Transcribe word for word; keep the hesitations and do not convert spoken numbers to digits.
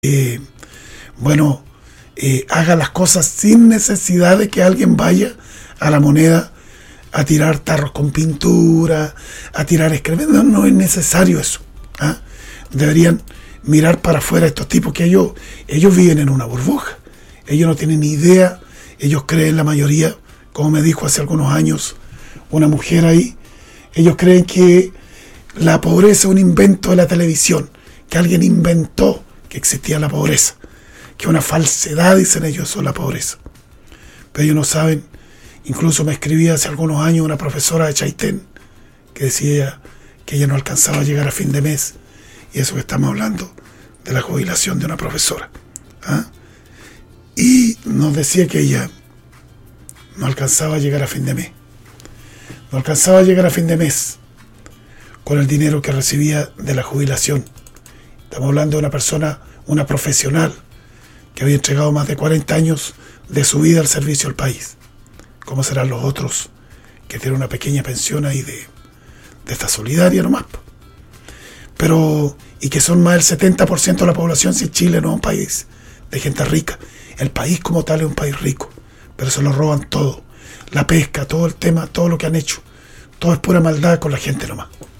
eh, bueno, eh, haga las cosas sin necesidad de que alguien vaya a La Moneda a tirar tarros con pintura, a tirar excremento. No, no es necesario eso. ¿Ah? Deberían mirar para afuera estos tipos, que ellos, ellos viven en una burbuja. Ellos no tienen ni idea. Ellos creen, la mayoría, como me dijo hace algunos años una mujer ahí, ellos creen que la pobreza es un invento de la televisión, que alguien inventó que existía la pobreza, que una falsedad, dicen ellos, eso es la pobreza. Pero ellos no saben. Incluso me escribía hace algunos años una profesora de Chaitén que decía que ella no alcanzaba a llegar a fin de mes, y eso que estamos hablando de la jubilación de una profesora. ¿Ah? Y nos decía que ella no alcanzaba a llegar a fin de mes. No alcanzaba a llegar a fin de mes con el dinero que recibía de la jubilación. Estamos hablando de una persona, una profesional, que había entregado más de cuarenta años de su vida al servicio al país. ¿Cómo serán los otros que tienen una pequeña pensión ahí de, de esta solidaria nomás? Pero, y que son más del setenta por ciento de la población, si Chile no es un país de gente rica. El país como tal es un país rico, pero se lo roban todo. La pesca, todo el tema, todo lo que han hecho. Todo es pura maldad con la gente nomás.